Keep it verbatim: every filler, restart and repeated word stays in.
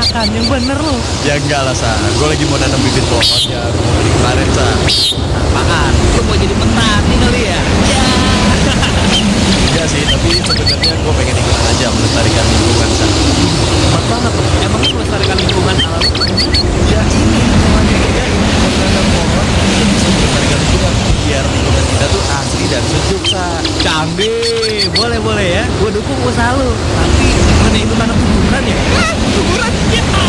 makan, yang bener lo. Ya enggak lah, Sa. Gue lagi mau nanam bibit pohon ya. Gue mau beli kemarin, Sa. Apaan? Lo mau jadi petani kali ya? Ya. Enggak sih, tapi sebenarnya gue pengen ikutan aja melestarikan lingkungan, Sa. Hebat banget lo. Emang lo melestarikan lingkungan alam? Ya ini namanya ya ini menanam pohon itu bisa melestarikan lingkungan biar lingkungan kita tuh asli dan sejuk, Sa. Canggih. Boleh boleh ya. Gue dukung usaha lo. Tapi gimana itu tanam kuburan ya? Hah? Kuburan?